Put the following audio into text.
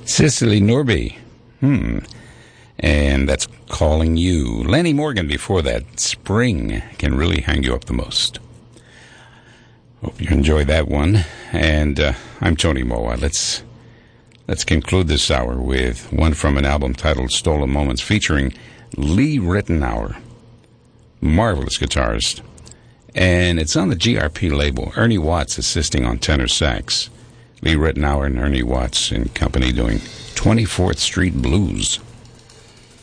Cicely Norby. And that's Calling You. Lenny Morgan before that. Spring can really hang you up the most. Hope you enjoyed that one. And I'm Tony Moa. Let's conclude this hour with one from an album titled Stolen Moments featuring Lee Ritenour. Marvelous guitarist. And it's on the GRP label. Ernie Watts assisting on tenor sax. Lee Ritenour and Ernie Watts in company doing 24th Street Blues.